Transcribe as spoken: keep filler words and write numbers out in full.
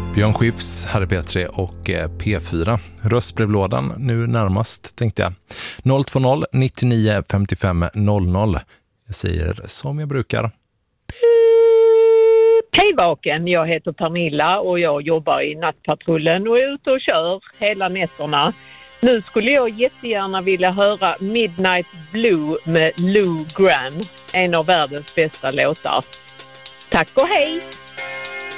Björn Skifs, här är P tre och P fyra. Röstbrevlådan nu närmast, tänkte jag. noll två noll nittionio femtiofem noll noll. Jag säger som jag brukar. Pip! Hej Vaken, jag heter Pernilla och jag jobbar i nattpatrullen och är ute och kör hela nätterna. Nu skulle jag jättegärna vilja höra Midnight Blue med Lou Graham, en av världens bästa låtar. Tack och hej!